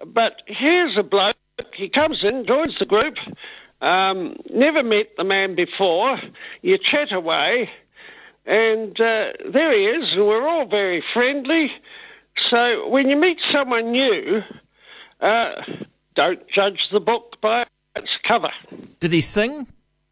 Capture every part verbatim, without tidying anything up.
but here's a bloke, he comes in, joins the group, um, never met the man before, you chat away, and uh, there he is, and we're all very friendly. So when you meet someone new, uh, don't judge the book by its cover. Did he sing?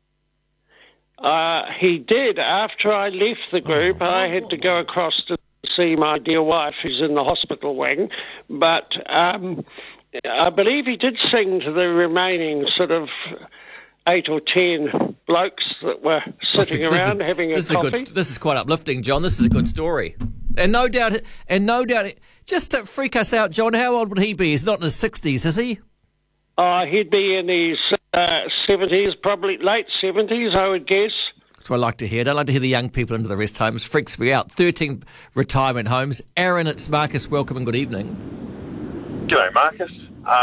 Uh, he did. After I left the group, oh, I had to go across to see my dear wife, who's in the hospital wing. But um, I believe he did sing to the remaining sort of eight or ten blokes that were sitting this is, around this is, having a this coffee. Is a good, this is quite uplifting, John. This is a good story. And no doubt, and no doubt, just to freak us out, John, how old would he be? He's not in his sixties, is he? Oh, he'd be in his uh, seventies, probably late seventies, I would guess. That's what I like to hear. I don't like to hear the young people into the rest homes. Freaks me out. thirteen retirement homes. Aaron, it's Marcus. Welcome and good evening. G'day, Marcus.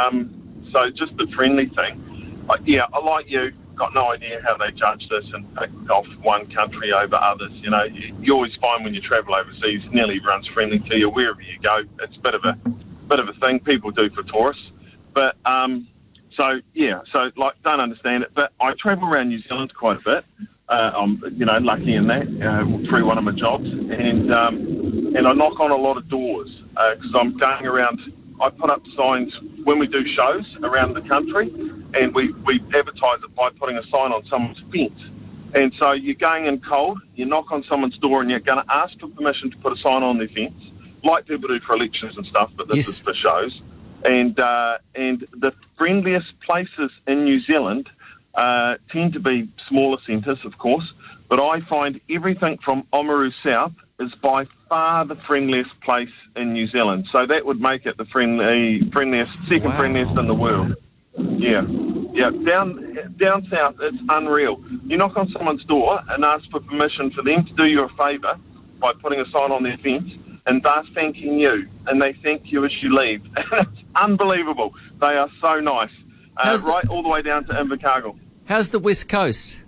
Um, so just the friendly thing. Uh, yeah, I like you. Got no idea how they judge this and pick off one country over others. You know, you, you always find when you travel overseas, nearly everyone's friendly to you wherever you go. It's a bit of a bit of a thing people do for tourists. But um, so yeah, so like don't understand it. But I travel around New Zealand quite a bit. Uh, I'm you know lucky in that uh, through one of my jobs, and um, and I knock on a lot of doors because uh, I'm going around. I put up signs when we do shows around the country, and we, we advertise it by putting a sign on someone's fence. And so you're going in cold, you knock on someone's door, and you're going to ask for permission to put a sign on their fence, like people do for elections and stuff, but this yes. is for shows. And uh, and the friendliest places in New Zealand uh, tend to be smaller centres, of course, but I find everything from Oamaru South is by far the friendliest place in New Zealand. So that would make it the friendly, friendliest, second wow. friendliest in the world. Yeah. Yeah. Down down south, it's unreal. You knock on someone's door and ask for permission for them to do you a favour by putting a sign on their fence, and they're thanking you, and they thank you as you leave. It's unbelievable. They are so nice. Uh, right the, all the way down to Invercargill. How's the West Coast?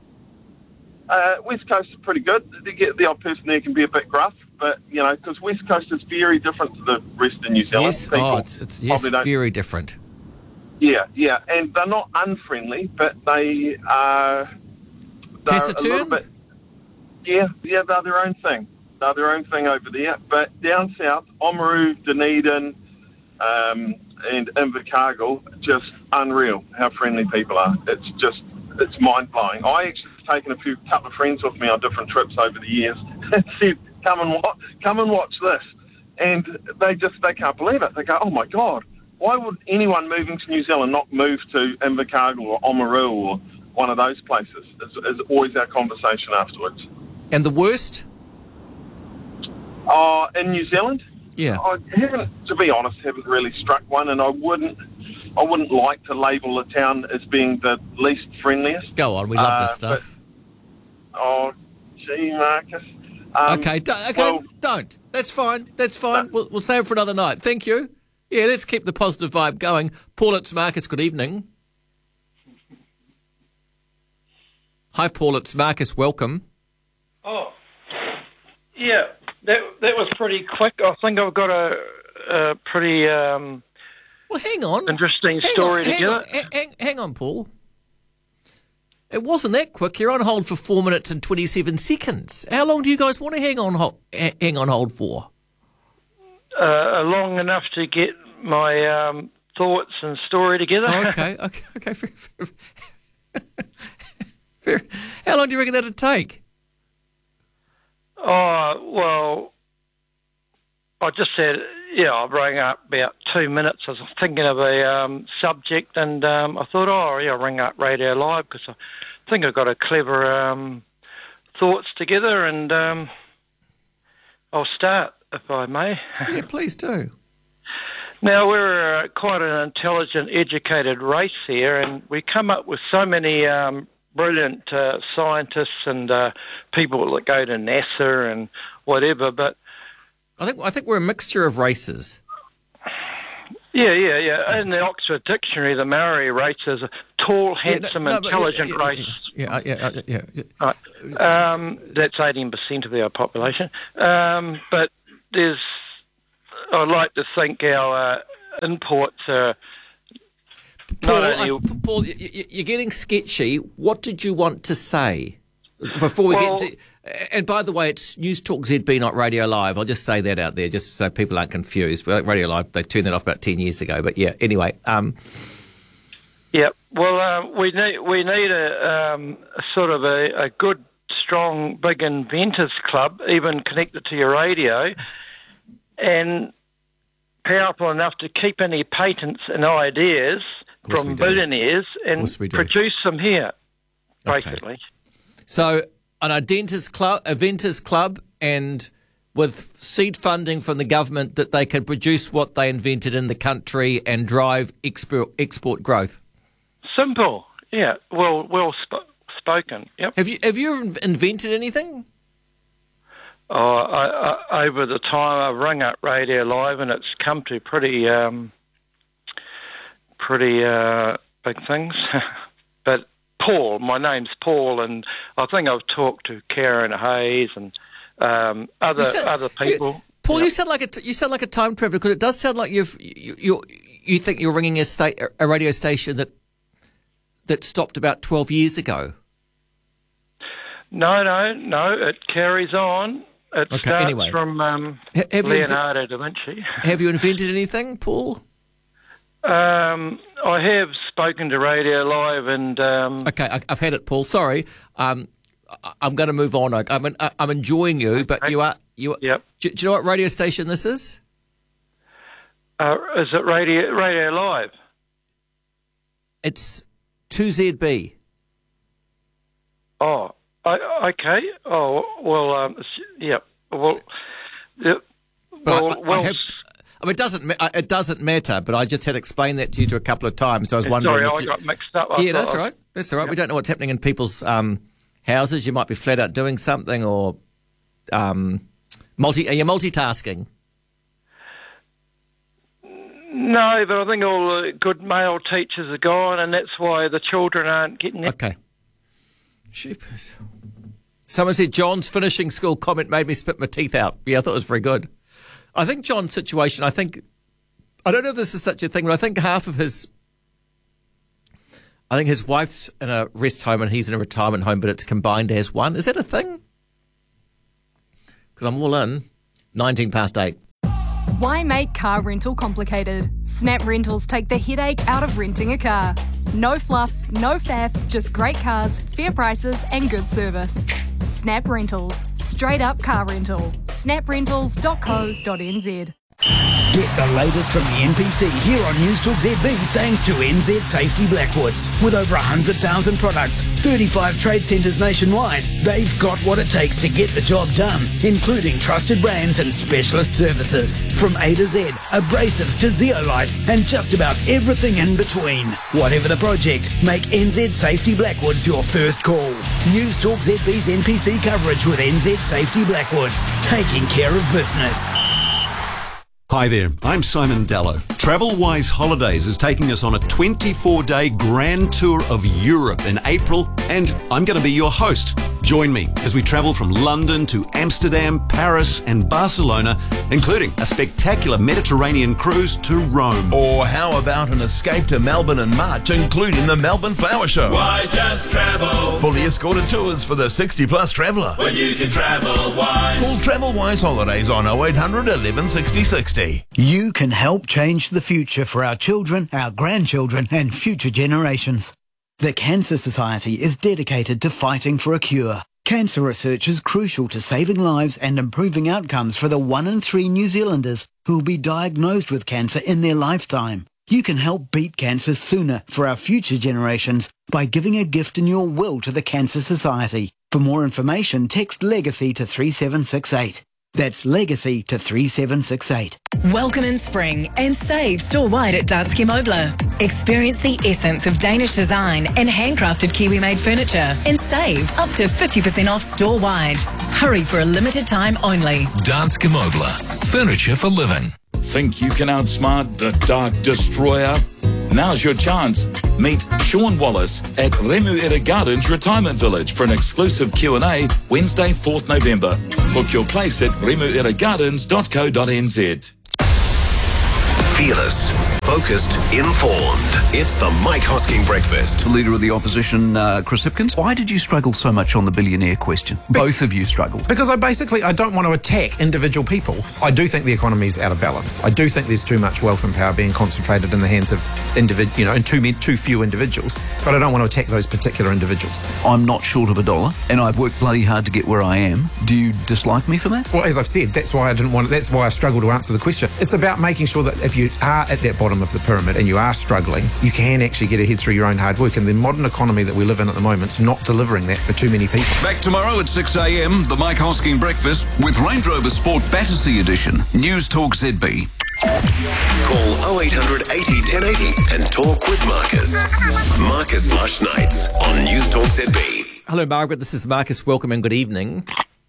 Uh, West Coast is pretty good. They get the odd person there can be a bit gruff, but, you know, because West Coast is very different to the rest of New Zealand. Yes, oh, it's, it's yes, very different. Yeah, yeah, and they're not unfriendly, but they are taciturn? A little bit, yeah, yeah, they're their own thing. They're their own thing over there. But down south, Oamaru, Dunedin, um, and Invercargill, just unreal how friendly people are. It's just, it's mind-blowing. I actually have taken a few couple of friends with me on different trips over the years and said, come and watch, come and watch this. And they just, they can't believe it. They go, oh my God, why would anyone moving to New Zealand not move to Invercargill or Oamaru or one of those places? Is, is always our conversation afterwards. And the worst? Uh, in New Zealand? Yeah. I haven't, to be honest, haven't really struck one, and I wouldn't I wouldn't like to label the town as being the least friendliest. Go on, we love uh, this stuff. But, oh, gee, Marcus. Um, okay, do, okay, well, don't. That's fine. That's fine. No. We'll, we'll save it for another night. Thank you. Yeah, let's keep the positive vibe going. Paul, it's Marcus. Good evening. Hi, Paul. It's Marcus. Welcome. Oh, yeah. That that was pretty quick. I think I've got a, a pretty um, well. Hang on. interesting hang story on, to hang give on, it. Hang, hang on, Paul. It wasn't that quick. You're on hold for four minutes and twenty-seven seconds. How long do you guys want to hang on ho- hang on hold for? Uh, long enough to get my um, thoughts and story together. Oh, okay, okay, okay. Fair, fair, fair. How long do you reckon that'd take? Oh, well, I just said, yeah, I rang up about two minutes. I was thinking of a um, subject, and um, I thought, oh, yeah, I'll ring up Radio Live because I think I've got a clever um, thoughts together, and um, I'll start, if I may. Yeah, please do. Now, we're uh, quite an intelligent, educated race here, and we come up with so many um, brilliant uh, scientists and uh, people that go to NASA and whatever, but I think I think we're a mixture of races. Yeah, yeah, yeah. In the Oxford Dictionary, the Maori race is a tall, handsome, yeah, no, no, intelligent yeah, yeah, race. Yeah, yeah, yeah. yeah, yeah. Right. Um, that's eighteen percent of our population. Um, but there's, I like to think our uh, imports are Paul, not only... I, Paul, y- y- you're getting sketchy. What did you want to say before we Well- get to... And by the way, it's News Talk Z B, not Radio Live. I'll just say that out there, just so people aren't confused. But Radio Live, they turned that off about ten years ago. But yeah, anyway. Um, Yeah, well, uh, we need we need a, um, a sort of a, a good, strong, big inventors club, even connected to your radio, and powerful enough to keep any patents and ideas course we from do. billionaires and course we do. produce them here, Okay. basically. so an inventors club, inventors club, and with seed funding from the government that they can produce what they invented in the country and drive export, export growth. Simple, yeah. Well, well sp- spoken. Yep. Have you have you ever invented anything? Oh, I, I, over the time I've rung up Radio Live, and it's come to pretty, um, pretty uh, big things. But Paul, my name's Paul, and I think I've talked to Karen Hayes and um, other You sound- other people. you- Paul, Yep. you sound like a t- you sound like a time traveler, because it does sound like you've you you, you think you're ringing a sta- a radio station that that stopped about twelve years ago. No, no, no. It carries on. It Okay, starts anyway. from um, Ha- have you inve- Leonardo da Vinci. Have you invented anything, Paul? Um, I have spoken to Radio Live, and um, Okay, I, I've had it, Paul. Sorry, um, I, I'm going to move on. I, I'm I, I'm enjoying you, but you are you. Yep. Do, do you know what radio station this is? uh, is it Radio Radio Live? It's two Z B. Oh, I, okay. Oh, well, um, s- yeah. Well, yeah, But well, I, I, well I have. I mean, it doesn't ma- it doesn't matter. But I just had explained that to you to a couple of times. So I was wondering. sorry, if I you, got mixed up. I yeah, thought that's I- all right. That's all right. We don't know what's happening in people's um, houses. You might be flat out doing something, or um, multi. Are you multitasking? No, but I think all the good male teachers are gone, and that's why the children aren't getting it. Okay. Sheepers. Someone said John's finishing school comment made me spit my teeth out. Yeah, I thought it was very good. I think John's situation, I think, I don't know if this is such a thing, but I think half of his, I think his wife's in a rest home and he's in a retirement home, but it's combined as one. Is that a thing? Because I'm all in. nineteen past eight. Why make car rental complicated? Snap Rentals take the headache out of renting a car. No fluff, no faff, just great cars, fair prices and good service. Snap Rentals. Straight up car rental. snap rentals dot co dot n z. Get the latest from the N P C here on News Talk Z B thanks to N Z Safety Blackwoods. With over one hundred thousand products, thirty-five trade centres nationwide, they've got what it takes to get the job done, including trusted brands and specialist services. From A to Z, abrasives to zeolite, and just about everything in between. Whatever the project, make N Z Safety Blackwoods your first call. News Talk Z B's N P C coverage with N Z Safety Blackwoods, taking care of business. Hi there, I'm Simon Dallow. TravelWise Holidays is taking us on a twenty-four day grand tour of Europe in April, and I'm going to be your host. Join me as we travel from London to Amsterdam, Paris and Barcelona, including a spectacular Mediterranean cruise to Rome. Or how about an escape to Melbourne in March, including the Melbourne Flower Show? Why just travel Fully escorted tours for the sixty plus traveller. when you can travel wise? Call TravelWise Holidays on oh eight hundred eleven sixty sixty. You can help change the future for our children, our grandchildren, and future generations. The Cancer Society is dedicated to fighting for a cure. Cancer research is crucial to saving lives and improving outcomes for the one in three New Zealanders who will be diagnosed with cancer in their lifetime. You can help beat cancer sooner for our future generations by giving a gift in your will to the Cancer Society. For more information, text LEGACY to three seven six eight. That's Legacy to three seven six eight. Welcome in spring and save store-wide at Danske Møbler. Experience the essence of Danish design and handcrafted Kiwi-made furniture and save up to fifty percent off store-wide. Hurry for a limited time only. Danske Møbler. Furniture for living. Think you can outsmart the Dark Destroyer? Now's your chance. Meet Sean Wallace at Remuera Gardens Retirement Village for an exclusive Q and A Wednesday, fourth November. Book your place at remuera gardens dot co dot n z. Fearless, focused, informed. It's the Mike Hosking Breakfast. The Leader of the Opposition, uh, Chris Hipkins. Why did you struggle so much on the billionaire question? Both of you struggled. Because I basically, I don't want to attack individual people. I do think the economy is out of balance. I do think there's too much wealth and power being concentrated in the hands of individ, you know, in too, too few individuals. But I don't want to attack those particular individuals. I'm not short of a dollar, and I've worked bloody hard to get where I am. Do you dislike me for that? Well, as I've said, that's why I didn't want. That's why I struggle to answer the question. It's about making sure that if you are at that bottom of the pyramid and you are struggling, you can actually get ahead through your own hard work. And the modern economy that we live in at the moment is not delivering that for too many people. Back tomorrow at six a.m, the Mike Hosking Breakfast with Range Rover Sport Battersea Edition. News Talk Z B. Call oh eight hundred eighty ten eighty and talk with Marcus. Marcus Lush Nights on News Talk Z B. Hello, Margaret. This is Marcus. Welcome and good evening.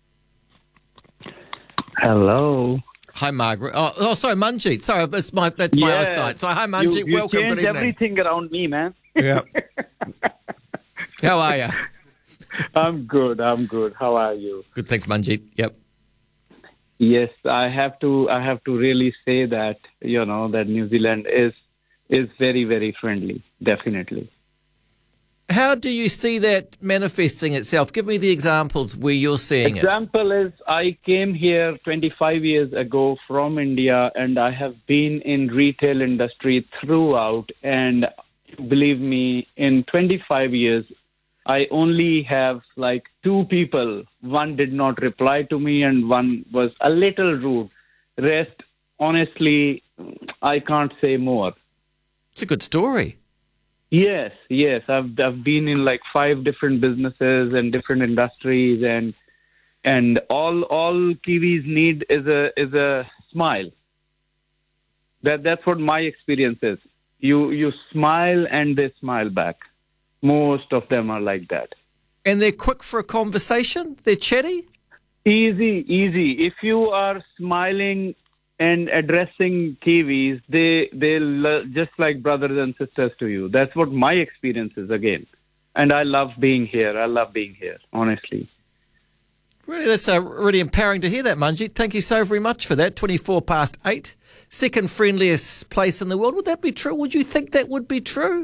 Hello. Hi, Margaret. Oh, oh sorry, Manjeet. Sorry, that's my that's my Yeah. eyesight. So, hi, Manjeet. You, you Welcome. Good changed evening. everything around me, man. Yeah. How are you? I'm good. I'm good. How are you? Good, thanks, Manjeet. Yep. Yes, I have to. I have to really say that you know that New Zealand is is very very friendly. Definitely. How do you see that manifesting itself? Give me the examples where you're seeing it. Example is I came here twenty-five years ago from India, and I have been in retail industry throughout. And believe me, in twenty-five years, I only have like two people. One did not reply to me, and one was a little rude. Rest, honestly, I can't say more. It's a good story. Yes, yes. I've I've been in like five different businesses and different industries, and and all all Kiwis need is a is a smile. That that's what my experience is. You you smile and they smile back. Most of them are like that. And they're quick for a conversation? They're chatty? Easy, easy. If you are smiling and addressing Kiwis, they they'll just like brothers and sisters to you. That's what my experience is again. And I love being here. I love being here, honestly. Really, that's uh, really empowering to hear that, Manjeet. Thank you so very much for that. twenty-four past eight. Second friendliest place in the world. Would that be true? Would you think that would be true?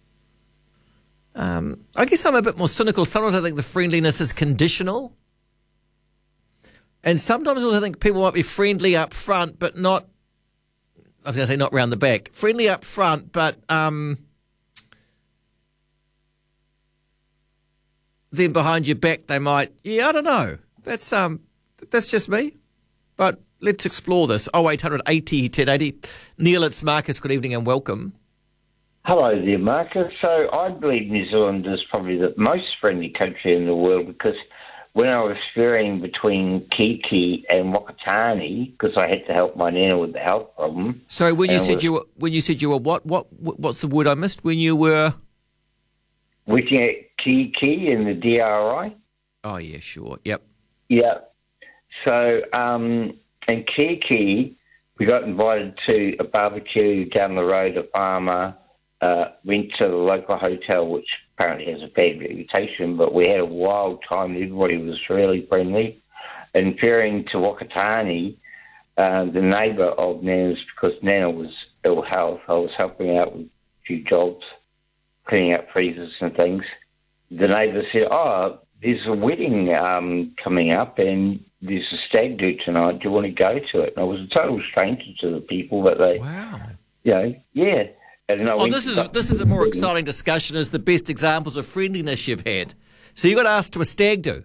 Um, I guess I'm a bit more cynical. Sometimes I think the friendliness is conditional. And sometimes I also think people might be friendly up front, but not, I was going to say not round the back. Friendly up front, but um, then behind your back they might, yeah, I don't know. That's um, that's just me. But let's explore this. oh eight hundred eighty ten eighty. Neil, it's Marcus. Good evening and welcome. Hello there, Marcus. So I believe New Zealand is probably the most friendly country in the world because when I was ferrying between Kiki and Whakatane, because I had to help my nana with the health problem. Sorry, when you said was, you were when you said you were what what what's the word I missed? When you were working at Kiki in the D R I. Oh yeah, sure. Yep. Yeah. So um, in Kiki, we got invited to a barbecue down the road at Farmer. Uh, went to the local hotel, which apparently has a bad reputation, but we had a wild time. Everybody was really friendly. And ferrying to Whakatane, uh, the neighbour of Nana's, because Nana was ill health, I was helping out with a few jobs, cleaning up freezers and things. The neighbour said, oh, there's a wedding um, coming up and there's a stag do tonight. Do you want to go to it? And I was a total stranger to the people, but they, wow. you know, yeah. Oh, this is this is a more exciting discussion as the best examples of friendliness you've had. So you got asked to a stag do?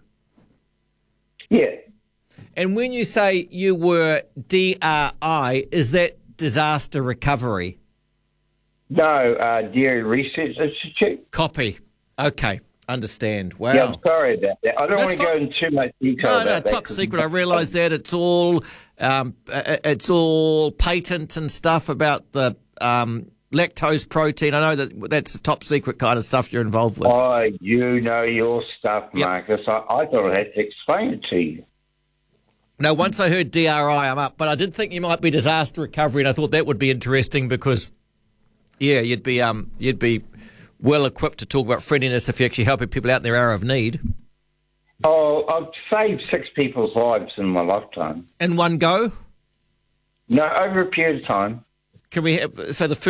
Yeah. And when you say you were D R I, is that disaster recovery? No, uh, Dairy Research Institute. Copy. Okay, understand. Wow. Yeah, I'm sorry about that. I don't That's want to fine. go into too much detail No, about no, that. top secret. I realise that it's all um, it's all patent and stuff about the um, lactose protein. I know that that's the top secret kind of stuff you're involved with. Oh, you know your stuff, Marcus. Yep. I, I thought I had to explain it to you. No, once I heard D R I, I'm up. But I did think you might be disaster recovery, and I thought that would be interesting because, yeah, you'd be um you'd be well equipped to talk about friendliness if you're actually helping people out in their hour of need. Oh, I've saved six people's lives in my lifetime. In one go? No, over a period of time. Can we have, so the